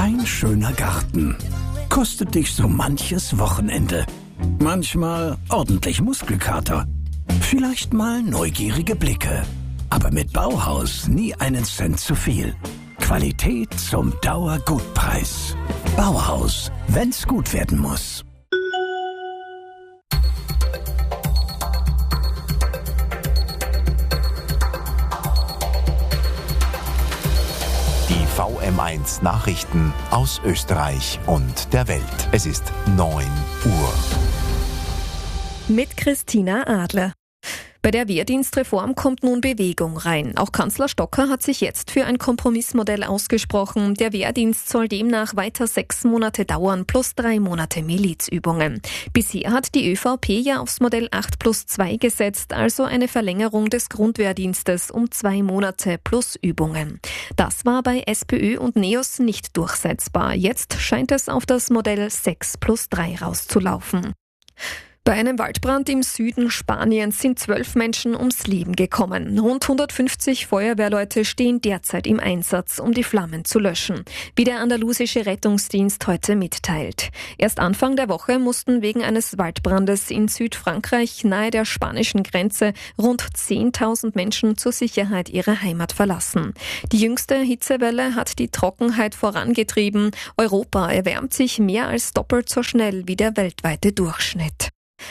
Ein schöner Garten kostet dich so manches Wochenende. Manchmal ordentlich Muskelkater. Vielleicht mal neugierige Blicke. Aber mit Bauhaus nie einen Cent zu viel. Qualität zum Dauergutpreis. Bauhaus, wenn's gut werden muss. Die VM1 Nachrichten aus Österreich und der Welt. Es ist 9 Uhr. Mit Christina Adler. Bei der Wehrdienstreform kommt nun Bewegung rein. Auch Kanzler Stocker hat sich jetzt für ein Kompromissmodell ausgesprochen. Der Wehrdienst soll demnach weiter 6 Monate dauern, plus 3 Monate Milizübungen. Bisher hat die ÖVP ja aufs Modell 8+2 gesetzt, also eine Verlängerung des Grundwehrdienstes um 2 Monate plus Übungen. Das war bei SPÖ und NEOS nicht durchsetzbar. Jetzt scheint es auf das Modell 6+3 rauszulaufen. Bei einem Waldbrand im Süden Spaniens sind 12 Menschen ums Leben gekommen. Rund 150 Feuerwehrleute stehen derzeit im Einsatz, um die Flammen zu löschen, wie der andalusische Rettungsdienst heute mitteilt. Erst Anfang der Woche mussten wegen eines Waldbrandes in Südfrankreich nahe der spanischen Grenze rund 10.000 Menschen zur Sicherheit ihre Heimat verlassen. Die jüngste Hitzewelle hat die Trockenheit vorangetrieben. Europa erwärmt sich mehr als doppelt so schnell wie der weltweite Durchschnitt.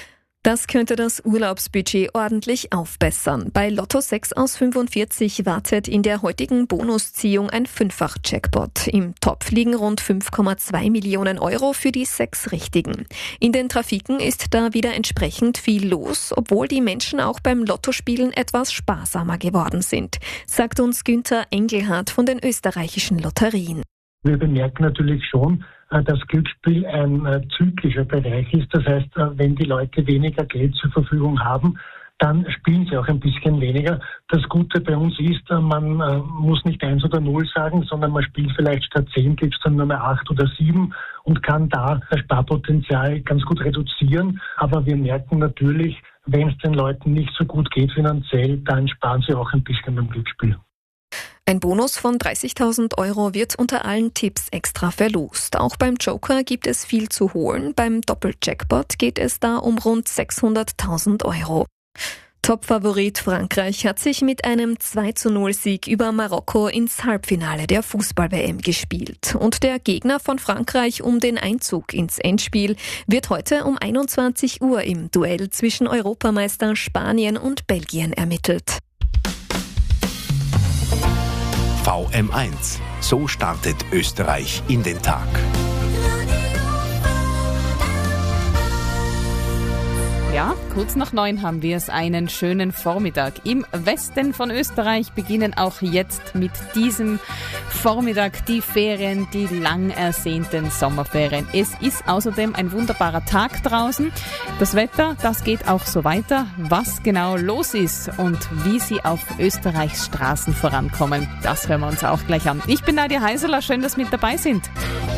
Das könnte das Urlaubsbudget ordentlich aufbessern. Bei Lotto 6 aus 45 wartet in der heutigen Bonusziehung ein 5-fach-Jackpot. Im Topf liegen rund 5,2 Millionen Euro für die 6 Richtigen. In den Trafiken ist da wieder entsprechend viel los, obwohl die Menschen auch beim Lottospielen etwas sparsamer geworden sind, sagt uns Günther Engelhardt von den österreichischen Lotterien. Wir bemerken natürlich schon, dass Glücksspiel ein zyklischer Bereich ist. Das heißt, wenn die Leute weniger Geld zur Verfügung haben, dann spielen sie auch ein bisschen weniger. Das Gute bei uns ist, man muss nicht 1 oder 0 sagen, sondern man spielt vielleicht statt 10 gibt es dann nur mehr 8 oder 7 und kann da das Sparpotenzial ganz gut reduzieren. Aber wir merken natürlich, wenn es den Leuten nicht so gut geht finanziell, dann sparen sie auch ein bisschen beim Glücksspiel. Ein Bonus von 30.000 Euro wird unter allen Tipps extra verlost. Auch beim Joker gibt es viel zu holen. Beim Doppeljackpot geht es da um rund 600.000 Euro. Topfavorit Frankreich hat sich mit einem 2:0-Sieg über Marokko ins Halbfinale der Fußball-WM gespielt. Und der Gegner von Frankreich um den Einzug ins Endspiel wird heute um 21 Uhr im Duell zwischen Europameister Spanien und Belgien ermittelt. VM1. So startet Österreich in den Tag. Ja, kurz nach 9 haben wir es, einen schönen Vormittag. Im Westen von Österreich beginnen auch jetzt mit diesem Vormittag die Ferien, die lang ersehnten Sommerferien. Es ist außerdem ein wunderbarer Tag draußen. Das Wetter, das geht auch so weiter. Was genau los ist und wie sie auf Österreichs Straßen vorankommen, das hören wir uns auch gleich an. Ich bin Nadia Heiseler, schön, dass Sie mit dabei sind.